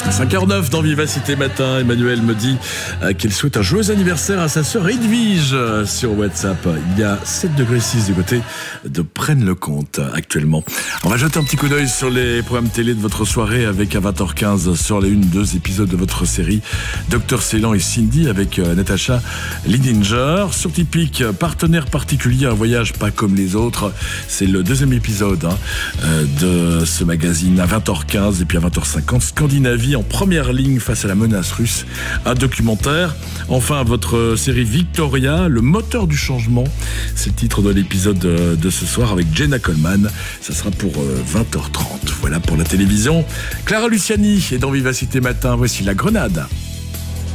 5h09 dans Vivacité Matin. Emmanuel me dit qu'il souhaite un joyeux anniversaire à sa sœur Edwige sur WhatsApp. Il y a 7,6 degrés du côté de Braine-le-Comte actuellement. On va jeter un petit coup d'œil sur les programmes télé de votre soirée avec à 20h15 sur les 2 épisodes de votre série Dr Ceylan et Cindy avec Natacha Lidinger. Sur Tipeee, partenaire particulier, un voyage pas comme les autres. C'est le 2e épisode de ce magazine à 20h15 et puis à 20h50 Scandinavie en première ligne face à la menace russe, un documentaire. Enfin, votre série Victoria, le moteur du changement, c'est le titre de l'épisode de ce soir avec Jenna Coleman. Ça sera pour 20h30. Voilà pour la télévision. Clara Luciani est dans Vivacité Matin. Voici La Grenade.